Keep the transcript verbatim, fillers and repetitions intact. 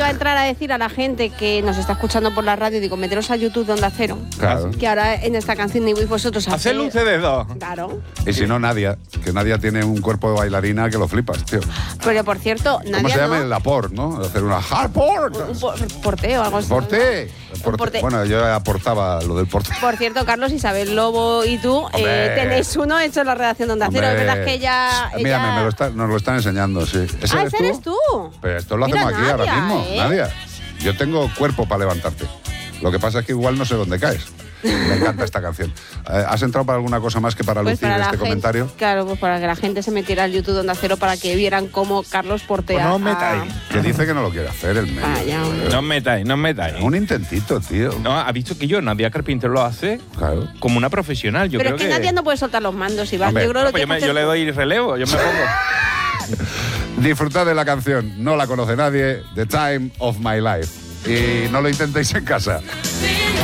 iba a entrar a decir a la gente que nos está escuchando por la radio, digo, meteros a YouTube de Onda Cero. Claro. Que ahora en esta canción ni vosotros hacéis. Hacer un C D dos. Claro. Y si no, Nadia, que Nadia tiene un cuerpo de bailarina que lo flipas, tío. Pero por cierto, Nadia ¿Cómo se llama? no, El aport, ¿no? Hacer una hard port. un por- porteo o algo así. Porté. Porté. porte. Bueno, yo aportaba lo del porté. Por cierto, Carlos, Isabel Lobo y tú eh, Hombre. tenéis uno hecho en la redacción de Onda Cero. Es Hombre. verdad que ella... ella... Mírame, me lo está- nos lo están enseñando, sí. ¿Ese Ah, eres ese tú? eres tú. Pero esto lo Mira, hacemos aquí ahora Nadia, mismo, ¿eh? Nadia. Yo tengo cuerpo para levantarte. Lo que pasa es que igual no sé dónde caes. Me encanta esta canción. Eh, ¿Has entrado para alguna cosa más que para Pues lucir para la este gente- comentario? Claro, pues para que la gente se metiera al YouTube de Onda Cero para que vieran cómo Carlos portea. Pues no os a- metáis. Que dice que no lo quiere hacer el medio. Vaya, hombre. No os metáis, no os metáis. Un intentito, tío. No, ha visto que yo, Nadia Carpintero lo hace Claro. como una profesional. Yo Pero creo es que, Nadia no puede soltar los mandos, Iván. Hombre, Yo creo No, que pues yo, lo me- tienes yo que le hacer doy relevo, yo me pongo. Disfrutad de la canción. No la conoce nadie. The Time of My Life. Y no lo intentéis en casa.